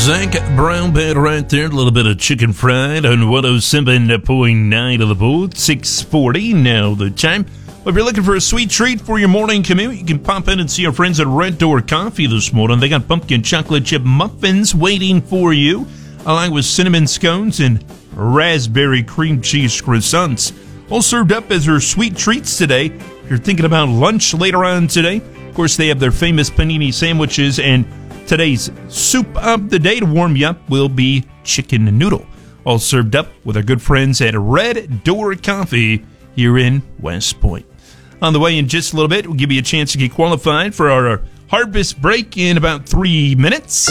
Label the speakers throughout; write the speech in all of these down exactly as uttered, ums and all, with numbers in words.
Speaker 1: Zach Brown Band right there. A little bit of chicken fried on one oh seven point nine of the boat. six forty now the time. Well, if you're looking for a sweet treat for your morning commute, you can pop in and see our friends at Red Door Coffee this morning. They got pumpkin chocolate chip muffins waiting for you, along with cinnamon scones and raspberry cream cheese croissants. All served up as their sweet treats today. If you're thinking about lunch later on today, of course, they have their famous panini sandwiches, and today's soup of the day to warm you up will be chicken noodle. All served up with our good friends at Red Door Coffee here in West Point. On the way in just a little bit, we'll give you a chance to get qualified for our harvest break in about three minutes.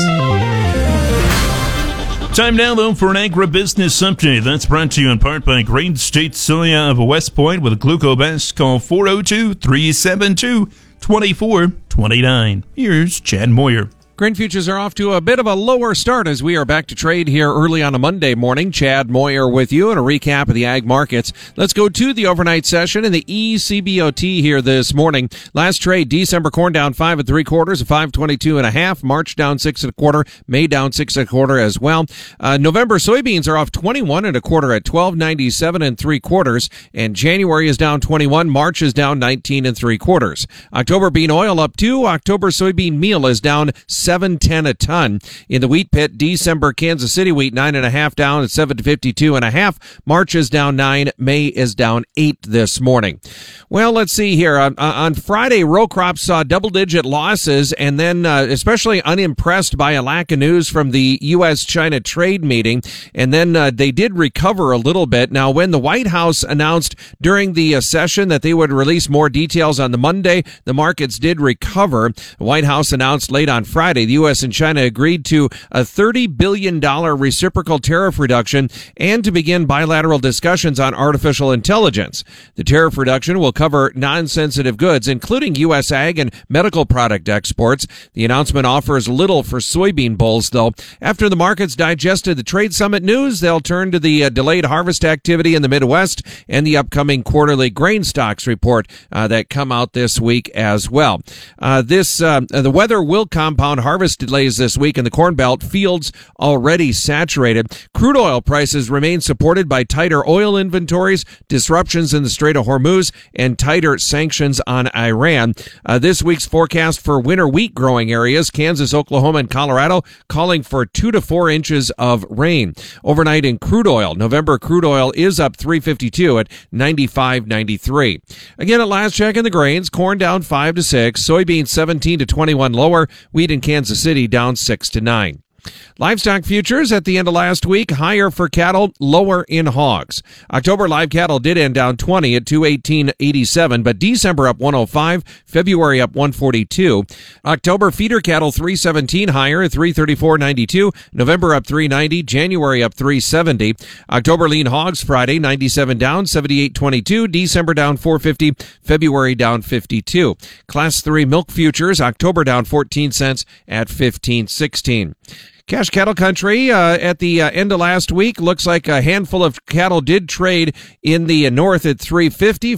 Speaker 1: Time now, though, for an agribusiness update. That's brought to you in part by Grain State Soya of West Point with a Glucobest. Call four oh two, three seven two, two four two nine. Here's Chad Moyer.
Speaker 2: Grain futures are off to a bit of a lower start as we are back to trade here early on a Monday morning. Chad Moyer with you and a recap of the ag markets. Let's go to the overnight session in the E C B O T here this morning. Last trade, December corn down five and three quarters, five twenty-two and a half. March down six and a quarter. May down six and a quarter as well. Uh, November soybeans are off twenty-one and a quarter at twelve ninety-seven and three quarters. And January is down twenty-one. March is down nineteen and three quarters. October bean oil up two. October soybean meal is down seven ten a ton. In the wheat pit, December Kansas City wheat nine and a half down at seven fifty-two and a half. March is down nine. May is down eight this morning. Well, let's see here. On, on Friday, row crops saw double-digit losses, and then uh, especially unimpressed by a lack of news from the U S China trade meeting. And then uh, they did recover a little bit. Now, when the White House announced during the uh, session that they would release more details on the Monday, the markets did recover. The White House announced late on Friday the U S and China agreed to a thirty billion dollars reciprocal tariff reduction and to begin bilateral discussions on artificial intelligence. The tariff reduction will cover non-sensitive goods, including U S ag and medical product exports. The announcement offers little for soybean bulls, though. After the markets digested the trade summit news, they'll turn to the uh, delayed harvest activity in the Midwest and the upcoming quarterly grain stocks report uh, that come out this week as well. Uh, this uh, the weather will compound harvest delays this week in the Corn Belt. Fields already saturated. Crude oil prices remain supported by tighter oil inventories, disruptions in the Strait of Hormuz, and tighter sanctions on Iran. Uh, this week's forecast for winter wheat growing areas, Kansas, Oklahoma, and Colorado, calling for two to four inches of rain. Overnight in crude oil, November crude oil is up three fifty-two at ninety-five ninety-three. Again, at last check in the grains, corn down five to six, soybeans seventeen to twenty-one lower, wheat in Kansas City down six to nine. Livestock futures at the end of last week, higher for cattle, lower in hogs. October live cattle did end down twenty at two eighteen eighty-seven, but December up one oh five, February up one forty-two. October feeder cattle three seventeen higher at three thirty-four ninety-two, November up three ninety, January up three seventy. October lean hogs Friday ninety-seven down, seventy-eight twenty-two, December down four fifty, February down fifty-two. Class three milk futures, October down fourteen cents at fifteen sixteen. Cash cattle country uh, at the uh, end of last week looks like a handful of cattle did trade in the uh, north at three fifty.